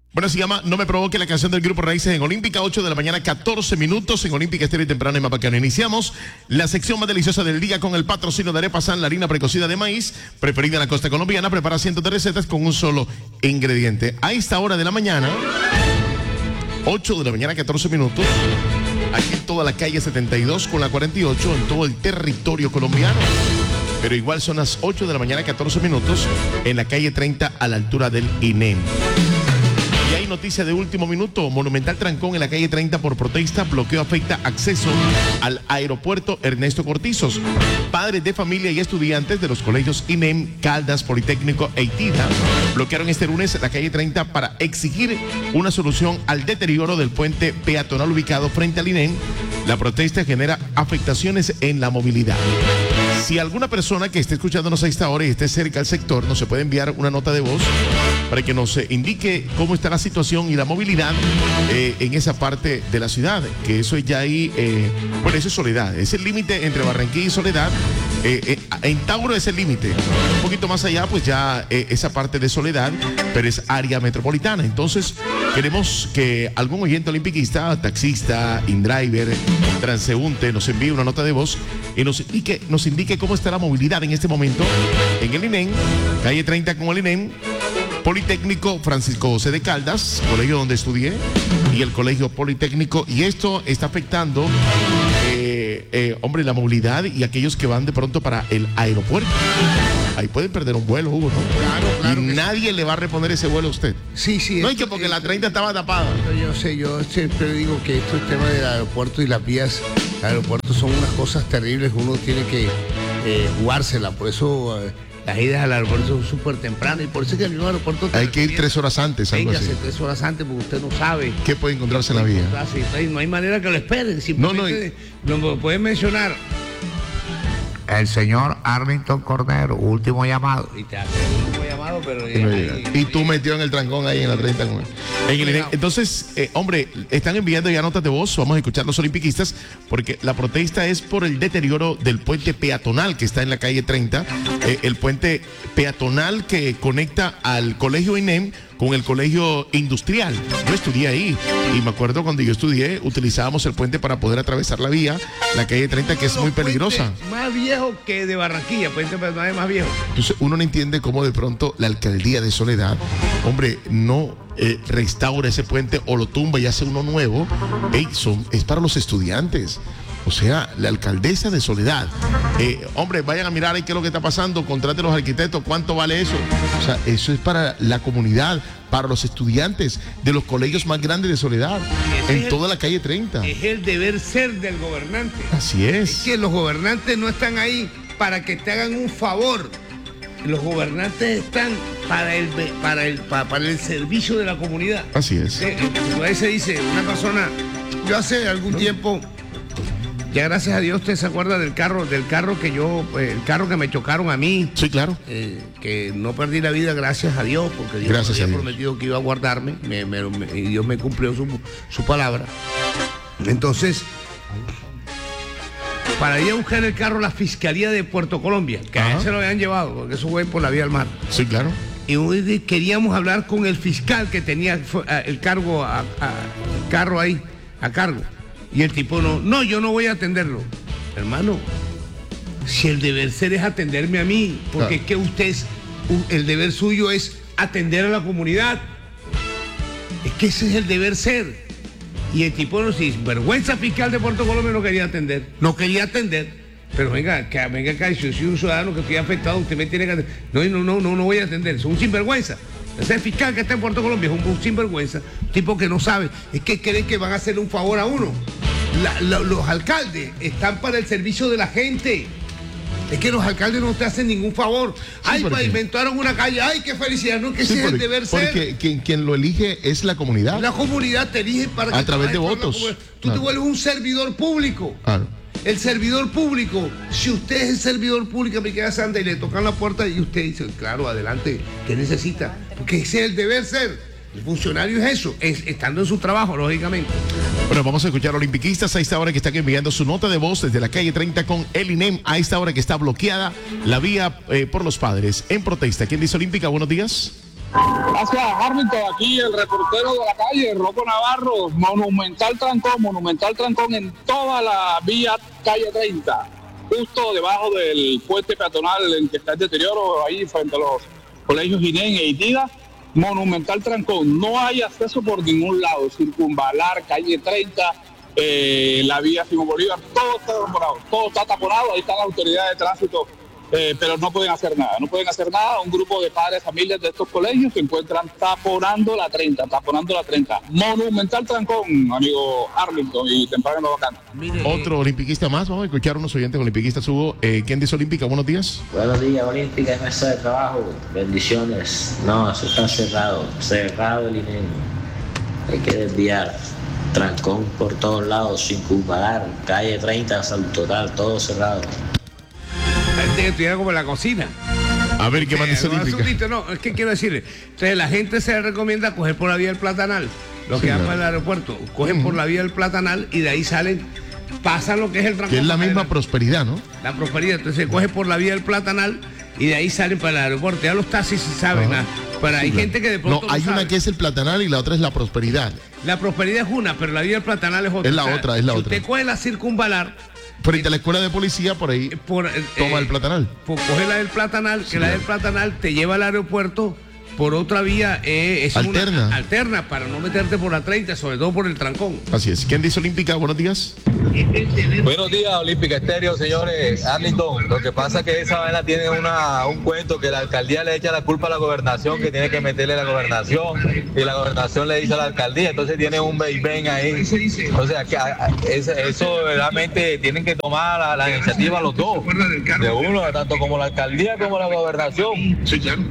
Bueno, se llama No me provoque, la canción del Grupo Raíces en Olímpica, 8 de la mañana, 14 minutos en Olímpica Estéreo y temprano en Mapacano. Iniciamos la sección más deliciosa del día con el patrocinio de Arepa San, la harina precocida de maíz, preferida en la costa colombiana. Prepara cientos de recetas con un solo ingrediente. A esta hora de la mañana, 8 de la mañana, 14 minutos, aquí en toda la calle 72 con la 48, en todo el territorio colombiano. Pero igual son las 8 de la mañana, 14 minutos, en la calle 30 a la altura del INEM. Y hay noticia de último minuto. Monumental trancón en la calle 30 por protesta. Bloqueo afecta acceso al aeropuerto Ernesto Cortizos. Padres de familia y estudiantes de los colegios INEM, Caldas, Politécnico e ITIDA bloquearon este lunes la calle 30 para exigir una solución al deterioro del puente peatonal ubicado frente al INEM. La protesta genera afectaciones en la movilidad. Si alguna persona que esté escuchándonos a esta hora y esté cerca del sector, nos se puede enviar una nota de voz para que nos indique cómo está la situación y la movilidad en esa parte de la ciudad, que eso ya ahí, bueno, eso es Soledad, es el límite entre Barranquilla y Soledad. En Tauro es el límite, un poquito más allá pues ya esa parte de Soledad, pero es área metropolitana. Entonces queremos que algún oyente olimpiquista, taxista, indriver, transeúnte nos envíe una nota de voz y nos indique cómo está la movilidad en este momento en el INEM, calle 30 con el INEM, Politécnico Francisco José de Caldas, colegio donde estudié, y el colegio Politécnico, y esto está afectando hombre, la movilidad y aquellos que van de pronto para el aeropuerto. Ahí pueden perder un vuelo, Hugo, ¿no? Claro. Y nadie le va a reponer ese vuelo a usted. Sí. No es que porque la 30 estaba tapada. Yo siempre digo que esto es tema del aeropuerto y las vías del aeropuerto son unas cosas terribles que uno tiene que jugársela. Por eso las idas al aeropuerto son súper tempranas y por eso es que el mismo aeropuerto... Hay que ir 3 horas antes, algo así. 3 horas antes porque usted no sabe qué puede encontrarse en la vía. No hay manera que lo esperen. Simplemente no pueden mencionar el señor Arlington Cordero, último llamado. Y te hace el último llamado, pero... Y tú metió en el trancón ahí en la 30. Entonces, hombre, están enviando ya notas de voz. Vamos a escuchar los olimpiquistas, porque la protesta es por el deterioro del puente peatonal que está en la calle 30. El puente peatonal que conecta al colegio INEM con el colegio industrial. Yo estudié ahí y me acuerdo cuando yo estudié utilizábamos el puente para poder atravesar la vía, la calle 30, que es muy peligrosa. Más viejo que de Barranquilla, puente peatonal es más viejo. Entonces uno no entiende cómo de pronto la alcaldía de Soledad, hombre, no restaura ese puente o lo tumba y hace uno nuevo. Es para los estudiantes. O sea, la alcaldesa de Soledad. Hombre, vayan a mirar ahí qué es lo que está pasando, contraten los arquitectos, ¿cuánto vale eso? O sea, eso es para la comunidad, para los estudiantes de los colegios más grandes de Soledad, en toda la calle 30. Es el deber ser del gobernante. Así es. Es que los gobernantes no están ahí para que te hagan un favor. Los gobernantes están para el servicio de la comunidad. Así es. A veces dice una persona, yo hace algún tiempo... Ya gracias a Dios usted se acuerda del carro el carro que me chocaron a mí. Sí, claro. Que no perdí la vida gracias a Dios, porque Dios me había prometido que iba a guardarme, y Dios me cumplió su palabra. Entonces, para ir a buscar el carro la Fiscalía de Puerto Colombia, que a él se lo habían llevado, porque eso fue por la vía del mar. Sí, claro. Y queríamos hablar con el fiscal que tenía el carro ahí, a cargo. Y el tipo no, yo no voy a atenderlo. Hermano, si el deber ser es atenderme a mí, porque es que el deber suyo es atender a la comunidad. Es que ese es el deber ser. Y el tipo sin vergüenza, fiscal de Puerto Colombia no quería atender. Pero venga acá, yo soy un ciudadano que estoy afectado, usted me tiene que atender. No voy a atender, es un sinvergüenza. Ese fiscal que está en Puerto Colombia es un sinvergüenza, un tipo que no sabe, es que creen que van a hacerle un favor a uno. Los alcaldes están para el servicio de la gente. Es que los alcaldes no te hacen ningún favor. Ay, pavimentaron una calle, ay, qué felicidad, no, que ese es el deber ser. Porque quien lo elige es la comunidad. La comunidad te elige para que... A través de votos. Tú te vuelves un servidor público. Claro. El servidor público, si usted es el servidor público, me queda santa y le tocan la puerta y usted dice, claro, adelante, ¿qué necesita? Porque ese es el deber ser. El funcionario es eso, estando en su trabajo, lógicamente. Bueno, vamos a escuchar a olimpiquistas a esta hora que están enviando su nota de voz desde la calle 30 con el INEM, a esta hora que está bloqueada la vía por los padres en protesta. ¿Quién dice Olímpica? Buenos días. Gracias, Harmington. Aquí el reportero de la calle, Rocco Navarro. Monumental trancón en toda la vía calle 30, justo debajo del puente peatonal en que está el deterioro, ahí frente a los colegios Ginén e Itida. Monumental trancón, no hay acceso por ningún lado, circunvalar, calle 30, la vía Simón Bolívar, todo está taponado, ahí están las autoridades de tránsito, pero no pueden hacer nada. Un grupo de padres, familias de estos colegios se encuentran taponando la 30. Monumental trancón, amigo Arlington y temprano bacán. Otro olimpiquista más, vamos a escuchar a unos oyentes olimpiquistas. Hugo, ¿quién dice Olímpica? Buenos días. Buenos días, Olímpica y mesa de trabajo. Bendiciones. No, eso está cerrado el INEM. Hay que desviar. Trancón por todos lados, circunvalar, calle 30, Salud Total, todo cerrado. Gente que estuviera como en la cocina. A ver, ¿qué más dice Olímpica? No, es que quiero decir, entonces la gente se le recomienda coger por la vía del Platanal, los que van para el aeropuerto, cogen por la vía del Platanal y de ahí pasan lo que es el trancón. Que es la misma Prosperidad, ¿no? La Prosperidad, entonces se coge por la vía del Platanal y de ahí salen para el aeropuerto. Ya los taxis saben, pero hay gente que de pronto no hay una que es el Platanal y la otra es la Prosperidad. La Prosperidad es una, pero la vía del Platanal es otra. Es la otra. Si usted coge la circunvalar, frente a la escuela de policía, por ahí toma el Platanal. Coge la del Platanal, la del Platanal te lleva al aeropuerto por otra vía alterna para no meterte por la 30, sobre todo por el trancón. Así es. ¿Quién dice Olímpica? Buenos días. Buenos días, Olímpica Estéreo, señores. Arlington, lo que pasa es que esa vaina tiene un cuento que la alcaldía le echa la culpa a la gobernación, que tiene que meterle la gobernación, y la gobernación le dice a la alcaldía, entonces tiene un ven ahí. O sea, que eso realmente tienen que tomar la iniciativa los dos, de uno, tanto como la alcaldía como la gobernación. Sí, claro.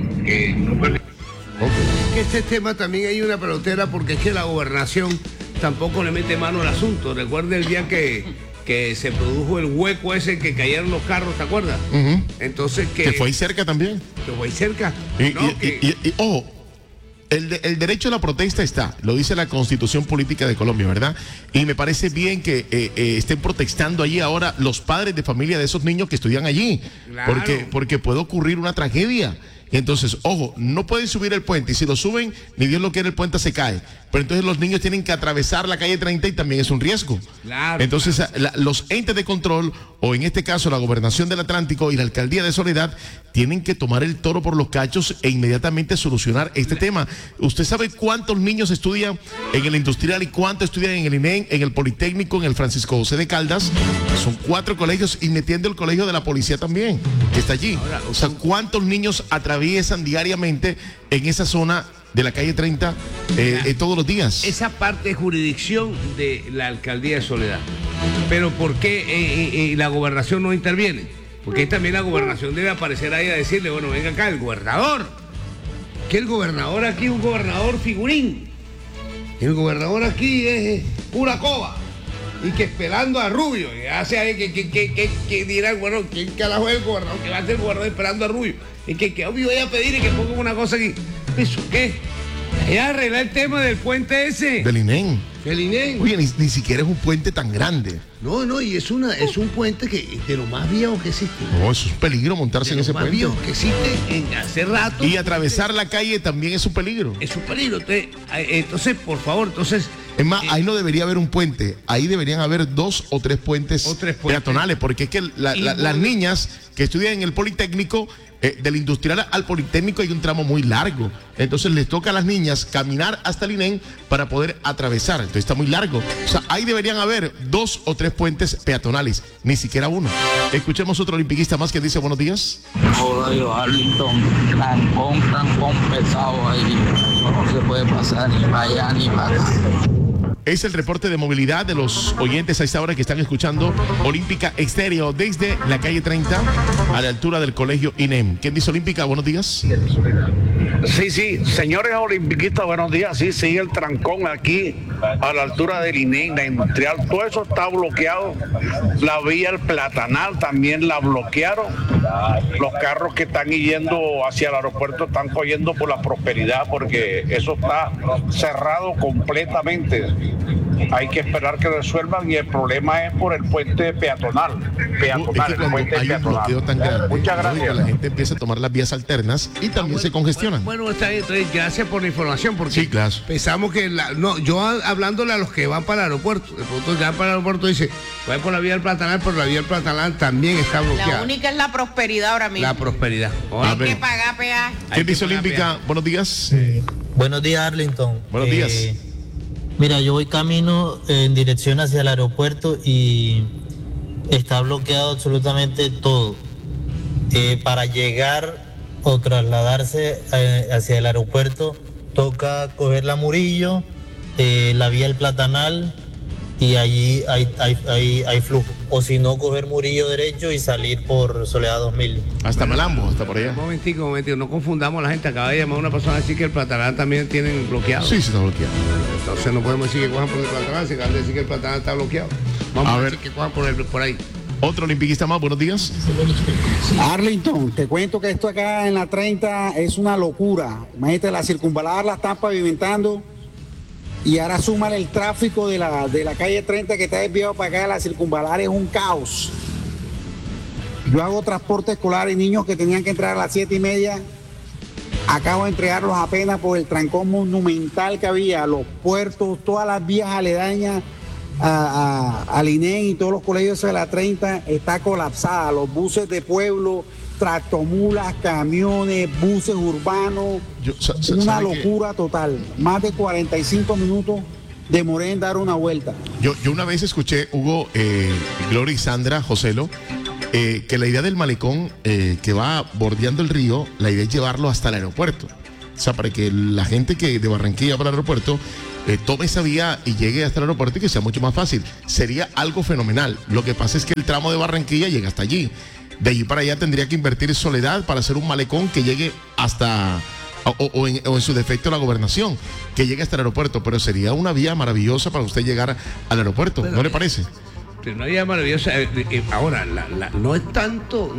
Que este tema también hay una pelotera porque es que la gobernación tampoco le mete mano al asunto. Recuerda el día que se produjo el hueco ese que cayeron los carros, ¿te acuerdas? Entonces que fue ahí cerca también. Que fue ahí cerca. Y ojo, el derecho a la protesta está, lo dice la Constitución Política de Colombia, ¿verdad? Y me parece bien que estén protestando allí ahora los padres de familia de esos niños que estudian allí. Claro. Porque puede ocurrir una tragedia. Entonces, ojo, no pueden subir el puente y si lo suben, ni Dios lo quiere, el puente se cae. Pero entonces los niños tienen que atravesar la calle 30 y también es un riesgo. Claro, entonces, los entes de control, o en este caso la Gobernación del Atlántico y la Alcaldía de Soledad, tienen que tomar el toro por los cachos e inmediatamente solucionar este tema. ¿Usted sabe cuántos niños estudian en el Industrial y cuántos estudian en el INEM, en el Politécnico, en el Francisco José de Caldas? Son 4 colegios y metiendo el colegio de la policía también, que está allí. O sea, ¿cuántos niños atraviesan diariamente en esa zona de la calle 30 todos los días? Esa parte de jurisdicción de la Alcaldía de Soledad. Pero ¿por qué la gobernación no interviene? Porque también la gobernación debe aparecer ahí a decirle, bueno, venga acá, el gobernador. Que el gobernador aquí es un gobernador figurín. El gobernador aquí es pura coba. Y que esperando a Rubio. Hace ahí que dirán, bueno, ¿quién carajo es el gobernador? Que va a ser el gobernador esperando a Rubio. Y que obvio voy a pedir y que pongan una cosa aquí. ¿Eso qué? Ya arreglar el tema del puente ese. Del INEM. El INEM. Oye, ni siquiera es un puente tan grande. No, y es un puente que de lo más viejo que existe. No, eso es un peligro montarse en ese puente. De lo más viejo que existe hace rato. Y atravesar la calle también es un peligro. Es un peligro. Entonces, por favor, es más, ahí no debería haber un puente, ahí deberían haber 2 o 3 puentes peatonales, porque es que las niñas que estudian en el Politécnico, del Industrial al Politécnico hay un tramo muy largo, entonces les toca a las niñas caminar hasta el INEM para poder atravesar, entonces está muy largo. O sea, ahí deberían haber 2 o 3 puentes peatonales, ni siquiera uno. Escuchemos otro olimpiquista más que dice buenos días. Hola, Arlington, trancón pesado ahí, no se puede pasar ni para allá ni para acá. Es el reporte de movilidad de los oyentes a esta hora que están escuchando Olímpica Estéreo desde la calle 30 a la altura del colegio INEM. ¿Quién dice Olímpica? Buenos días. Sí, señores olimpiquistas, buenos días. Sí, sigue el trancón aquí a la altura del INEM, la Industrial. Todo eso está bloqueado. La vía El Platanal también la bloquearon. los carros que están yendo hacia el aeropuerto están cogiendo por la Prosperidad, porque eso está cerrado completamente. Hay que esperar que resuelvan, y el problema es por el puente peatonal. Es que cuando hay un bloqueo tan grande, Muchas gracias. la gente empieza a tomar las vías alternas y también se congestionan. Bueno, está bien, entonces, gracias por la información, porque Sí, claro. pensamos que yo hablándole a los que van para el aeropuerto, de pronto que van para el aeropuerto dice, voy por la vía del Platanal, pero la vía del Platanal también está bloqueada. La única es la prosperidad ahora mismo. La Prosperidad. Hay que pagar peaje. ¿Qué dice Olímpica? Buenos días. Buenos días, Arlington. Buenos días. Mira, yo voy camino en dirección hacia el aeropuerto y está bloqueado absolutamente todo. Para llegar o trasladarse hacia el aeropuerto toca coger la Murillo, la vía del Platanal, y allí hay flujo. O si no, coger Murillo derecho y salir por Soledad 2000. Hasta Malambo, hasta por allá. Un momentico, no confundamos a la gente. Acaba de llamar una persona a decir que el Platanal también tienen bloqueado. Sí, se está bloqueado. Entonces no podemos decir que cojan por el Platanal, si acaban de decir que el Platanal está bloqueado. Vamos a decir que cojan por ahí. Otro olimpiquista más, buenos días. Arlington, te cuento que esto acá en la 30 es una locura. Imagínate, la circunvalar la están pavimentando y ahora súmale el tráfico de la calle 30 que está desviado para acá. La circunvalar es un caos. Yo hago transporte escolar y niños que tenían que entrar a las 7:30. Acabo de entregarlos apenas por el trancón monumental que había, los puertos, todas las vías aledañas al INEN y todos los colegios de la 30 está colapsada. Los buses de pueblo, tractomulas, camiones, buses urbanos, una locura total. Más de 45 minutos demoré en dar una vuelta. Yo una vez escuché, Hugo, Gloria y Sandra, Joselo, que la idea del malecón que va bordeando el río, la idea es llevarlo hasta el aeropuerto. O sea, para que la gente que de Barranquilla para el aeropuerto tome esa vía y llegue hasta el aeropuerto y que sea mucho más fácil. Sería algo fenomenal. Lo que pasa es que el tramo de Barranquilla llega hasta allí. De allí para allá tendría que invertir Soledad para hacer un malecón que llegue hasta, o en su defecto la gobernación, que llegue hasta el aeropuerto. Pero sería una vía maravillosa para usted llegar al aeropuerto, ¿no le parece? Una vía maravillosa. Ahora, no es tanto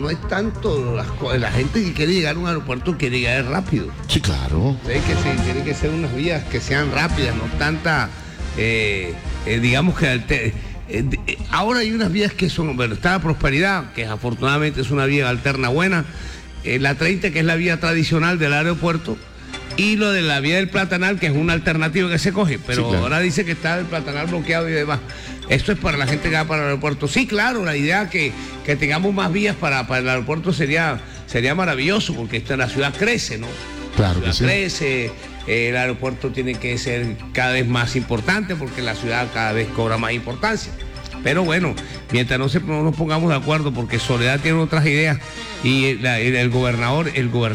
la gente que quiere llegar a un aeropuerto, quiere llegar rápido. Sí, claro. Tiene que ser unas vías que sean rápidas, no tanta, digamos que ahora hay unas vías que son, bueno, está la Prosperidad, que afortunadamente es una vía alterna buena, la 30, que es la vía tradicional del aeropuerto, y lo de la vía del Platanal, que es una alternativa que se coge, pero sí, claro. Ahora dice que está el Platanal bloqueado y demás. Esto es para la gente que va para el aeropuerto. Sí, claro, la idea que tengamos más vías para el aeropuerto sería maravilloso, porque la ciudad crece, ¿no? Claro la ciudad crece, el aeropuerto tiene que ser cada vez más importante, porque la ciudad cada vez cobra más importancia. Pero bueno, mientras no nos pongamos de acuerdo, porque Soledad tiene otras ideas, y el gobernador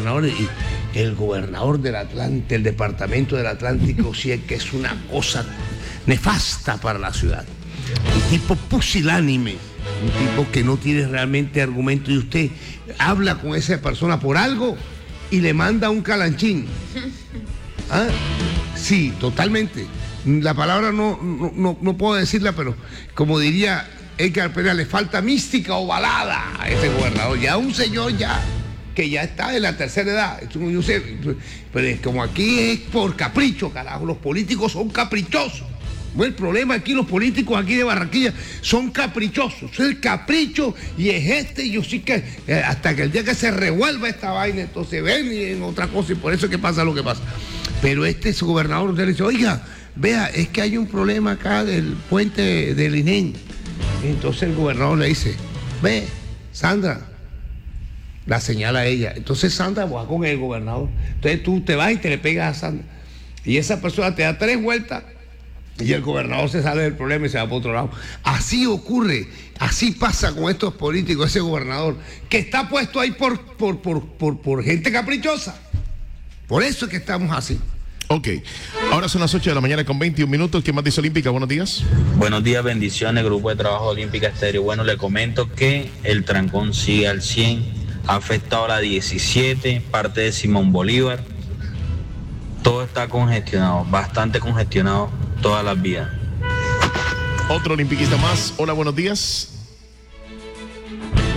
del Atlántico, el departamento del Atlántico, sí es que es una cosa nefasta para la ciudad. Un tipo pusilánime, un tipo que no tiene realmente argumento, y usted habla con esa persona por algo y le manda un calanchín. ¿Ah? Sí, totalmente. La palabra no puedo decirla, pero como diría Edgar Pérez, le falta mística o balada a ese gobernador. Ya un señor que ya está en la tercera edad. Yo sé, pero es como aquí es por capricho, carajo. Los políticos son caprichosos. Bueno, el problema aquí, los políticos aquí de Barranquilla son caprichosos. Es el capricho y yo sí que hasta que el día que se revuelva esta vaina, entonces ven y en otra cosa, y por eso es que pasa lo que pasa. Pero su gobernador le dice, oiga, vea, es que hay un problema acá del puente del INEN. Entonces el gobernador le dice, ve, Sandra, la señala a ella. Entonces Sandra va con el gobernador. Entonces tú te vas y te le pegas a Sandra. Y esa persona te da 3 vueltas y el gobernador se sale del problema y se va para otro lado. Así ocurre, así pasa con estos políticos, ese gobernador, que está puesto ahí por gente caprichosa. Por eso es que estamos así. Ok, ahora son las 8 de la mañana con 21 minutos. ¿Qué más dice Olímpica? Buenos días. Buenos días, bendiciones, Grupo de Trabajo Olímpica Estéreo. Bueno, le comento que el trancón sigue al 100, ha afectado a la 17, parte de Simón Bolívar. Todo está congestionado, bastante congestionado, todas las vías. Otro olimpiquista más. Hola, buenos días.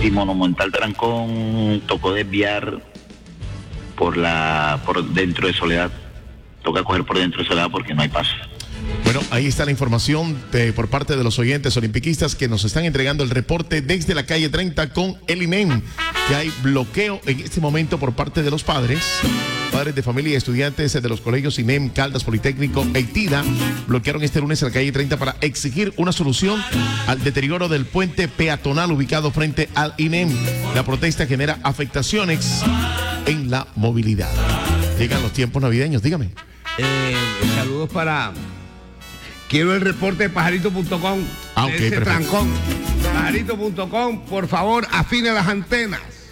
y Monumental Trancón tocó desviar por dentro de Soledad. Toca coger por dentro de Soledad porque no hay paso. Bueno, ahí está la información por parte de los oyentes olimpiquistas que nos están entregando el reporte desde la calle 30 con el INEM, que hay bloqueo en este momento por parte de los padres de familia y estudiantes de los colegios INEM, Caldas, Politécnico e ITIDA. Bloquearon este lunes en la calle 30 para exigir una solución al deterioro del puente peatonal ubicado frente al INEM. La protesta genera afectaciones en la movilidad. Llegan los tiempos navideños, dígame. Saludos para... Quiero el reporte de pajarito.com. Okay, ese trancón. Pajarito.com, por favor, afine las antenas.